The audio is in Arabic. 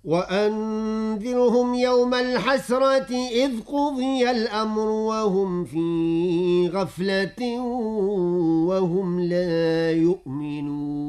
وأنذرهم يوم الحسرة إذ قضي الأمر وهم في غفلة وهم لا يؤمنون